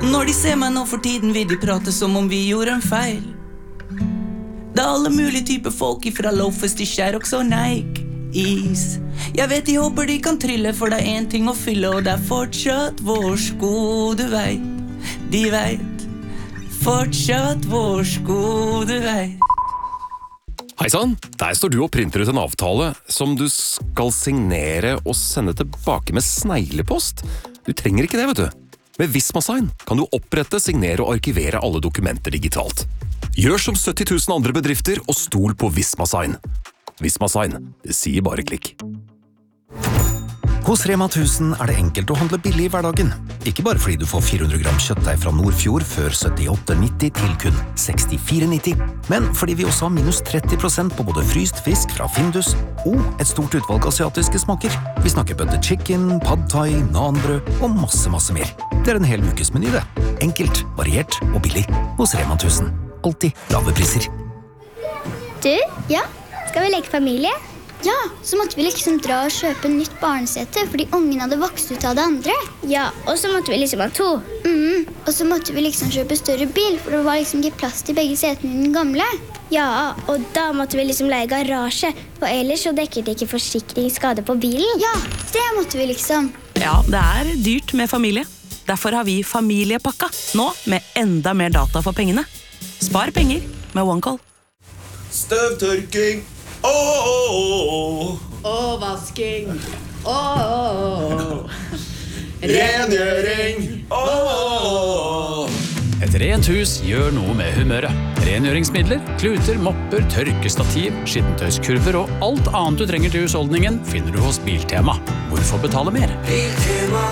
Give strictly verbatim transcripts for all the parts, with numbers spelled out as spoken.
Når de ser meg nå for tiden vil de prate som om vi gjorde en feil. Det er alle mulige typer folk ifra loafers til Sherrox og Nike is. Jeg vet de håper de kan trille, for det er en ting å fylle, og det er fortsatt vår sko, du vet. De vet, fortsatt vår sko, du vet. Heisann, der står du og printer ut en avtale som du skal signere og sende tilbake med sneglepost. Du trenger ikke det, vet du. Med Vismasign kan du opprette, signere og arkivere alle dokumenter digitalt. Gjør som sytti tusen andre bedrifter og stol på Vismasign. Vismasign, det sier bare klikk. Hos Rema tusen er det enkelt å handle billig i hverdagen. Ikke bare fordi du får fire hundre gram kjøttdeig fra Nordfjord før syttiåtte nitti til kun sekstifire nitti, men fordi vi også har minus tretti prosent på både fryst fisk fra Findus og et stort utvalg asiatiske smaker. Vi snakker butter chicken, pad thai, nanbrød og masse, masse mer. Det er en hel ukesmeny det. Enkelt, variert og billig hos Rema tusen. Alltid lave priser. Du, ja, skal vi leke familie? Ja, så måtte vi liksom dra og kjøpe nytt barnesete, fordi ungen hadde vokst ut av det andre. Ja, og så måtte vi liksom ha to. Mm, og så måtte vi liksom kjøpe større bil, for det var liksom ikke plass til begge setene i den gamle. Ja, og da måtte vi liksom leie garasje, for ellers så dekket ikke forsikringsskade på bilen. Ja, det måtte vi liksom. Ja, det er dyrt med familie. Derfor har vi familiepakka, nå med enda mer data for pengene. Spar penger med OneCall. Støvtørking! Åh, åh, åh, Og vasking. Åh, rengjøring. Åh. Et rent hus gjør noe med humøret. Rengjøringsmidler, kluter, mopper, tørkestativ, skittentøyskurver og alt annet du trenger til husholdningen finner du hos Biltema. Hvorfor betale mer? Biltema.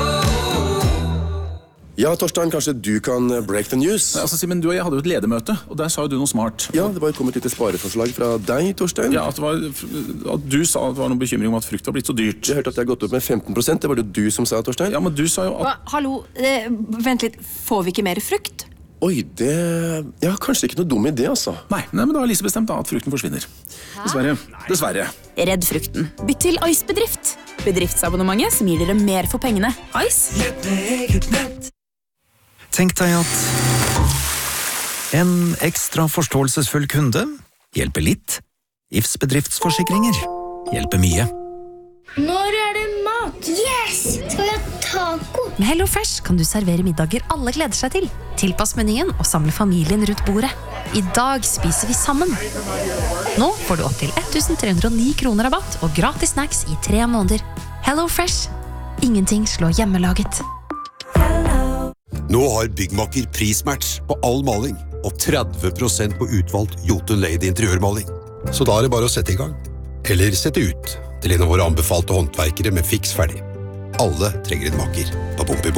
Ja, Torstein, kanskje du kan break the news? Altså, Simen, du og jeg hadde jo et ledermøte, og der sa jo du noe smart. Ja, det var kommet et lite spareforslag fra deg, Torstein. Ja, at, det var, at du sa at det var noen bekymring om at frukt var blitt så dyrt. Jeg hørte at det har gått opp med femten prosent, det var det du som sa, Torstein. Ja, men du sa jo at... Hva? Hallo, eh, vent litt, får vi ikke mer frukt? Oi, det... Ja, kanskje ikke noe dum idé, altså. Nei, nei men da har Lise bestemt da at frukten forsvinner. Dessverre. Dessverre. Redd frukten. Bytt til Ice Bedrift. Bedriftsabonnementet som gir dere mer for pengene. Ice. Lett med eget nett. Tenk deg at en ekstra forståelsesfull kunde hjelper litt. I F S bedriftsforsikringer hjelper mye. Når er det mat? Yes! Skal vi ha taco? Med Hello Fresh kan du servere middager alle gleder seg til. Tilpass menyen og samle familien rundt bordet. I dag spiser vi sammen. Nå får du opp til ett tusen tre hundre og ni kroner rabatt og gratis snacks i tre måneder. Hello Fresh. Ingenting slår hjemmelaget. Nå har Byggmakker prismatch på all maling og tretti prosent på utvalgt Jotun Lady interiørmaling. Så da er det bare å sette i gang. Eller sette ut til en av våre anbefalte håndverkere med fiks ferdig. Alle trenger en makker på Pump i Bånn.